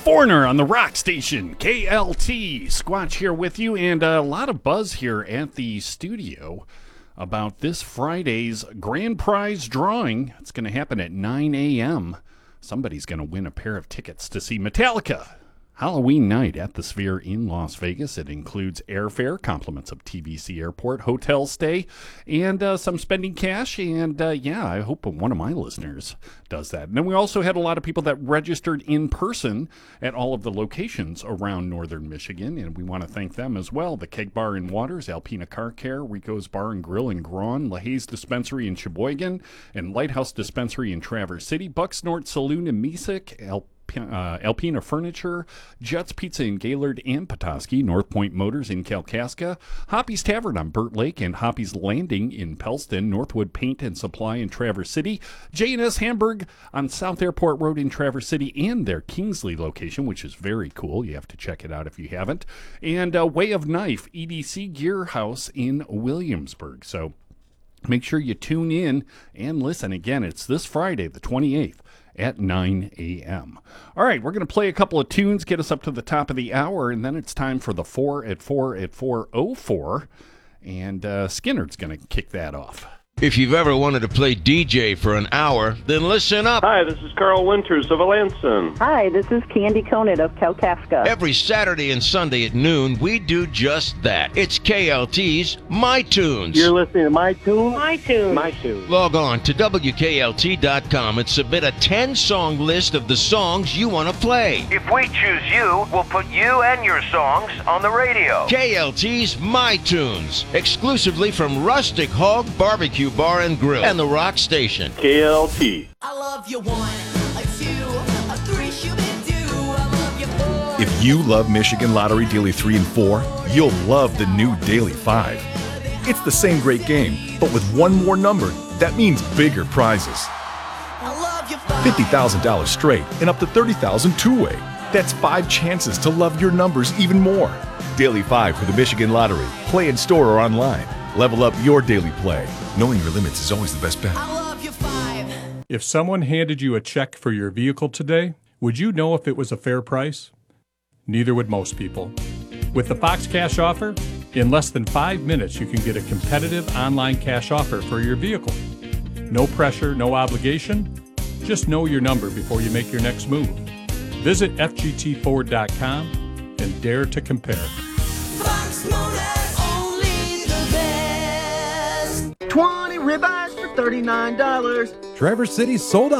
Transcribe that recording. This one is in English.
Foreigner on the rock station, KLT. Squatch here with you, and a lot of buzz here at the studio about this Friday's grand prize drawing. It's going to happen at 9 a.m. Somebody's going to win a pair of tickets to see Metallica. Halloween night at the Sphere in Las Vegas. It includes airfare, compliments of TVC Airport, hotel stay, and some spending cash. And I hope one of my listeners does that. And then we also had a lot of people that registered in person at all of the locations around northern Michigan, and we want to thank them as well. The Keg Bar in Waters, Alpena Car Care, Rico's Bar and Grill in Grawn, LaHaye's Dispensary in Sheboygan, and Lighthouse Dispensary in Traverse City, Bucksnort Saloon in Mesick, Alpena Furniture, Jets Pizza in Gaylord and Petoskey, North Point Motors in Kalkaska, Hoppy's Tavern on Burt Lake and Hoppy's Landing in Pellston, Northwood Paint and Supply in Traverse City, J&S Hamburg on South Airport Road in Traverse City and their Kingsley location, which is very cool. You have to check it out if you haven't. And Way of Knife, EDC Gear House in Williamsburg. So make sure you tune in and listen. Again, it's this Friday, the 28th. At 9 a.m. All right, we're going to play a couple of tunes, get us up to the top of the hour, and then it's time for the 4 at 4:04. And Skinner's going to kick that off. If you've ever wanted to play DJ for an hour, then listen up. Hi, this is Carl Winters of Alanson. Hi, this is Candy Conant of Kalkaska. Every Saturday and Sunday at noon, we do just that. It's KLT's My Tunes. You're listening to My Tunes? My Tunes. My Tunes. Log on to WKLT.com and submit a 10-song list of the songs you want to play. If we choose you, we'll put you and your songs on the radio. KLT's My Tunes, exclusively from Rustic Hog Barbecue Bar and Grill and the Rock Station. KLT. I love you 1, a 2, a 3, shoo-be-doo. I love you 4. If you love Michigan Lottery Daily 3 and 4, you'll love the new Daily 5. It's the same great game, but with one more number, that means bigger prizes. I love you 5. $50,000 straight and up to $30,000 two-way. That's 5 chances to love your numbers even more. Daily 5 for the Michigan Lottery. Play in store or online. Level up your daily play. Knowing your limits is always the best bet. I love you 5. If someone handed you a check for your vehicle today, would you know if it was a fair price? Neither would most people. With the Fox Cash Offer, in less than 5 minutes you can get a competitive online cash offer for your vehicle. No pressure, no obligation. Just know your number before you make your next move. Visit FGTFord.com and dare to compare. Fox Motors, only the best. 20 ribeyes for $39. Traverse City sold out.